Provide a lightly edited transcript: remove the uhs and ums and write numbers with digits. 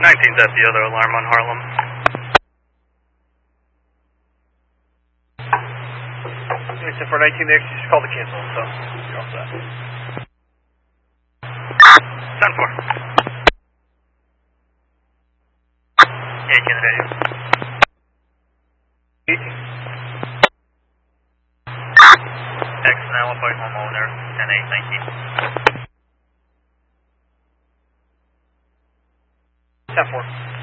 19's at the other alarm on Harlem. Except for 19 there, she just called to cancel, so you're all set. 10-4. Yeah, can I hear you? 18. X now, appoint homeowner, 10-8, 19. 10-4.